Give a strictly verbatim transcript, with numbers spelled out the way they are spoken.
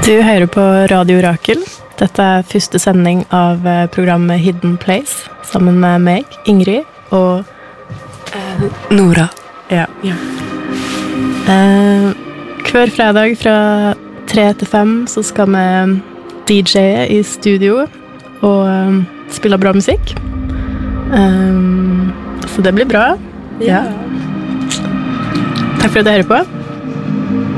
Du hører på Radio Rakel. Dette er første sending av programmet Hidden Place, sammen med meg, Ingrid, og eh, Nora. Ja. ja. Eh, hver fredag fra tre til fem så skal vi D J-e i studio og um, spille bra musikk. Um, så det blir bra. Ja. Takk for at du hører på.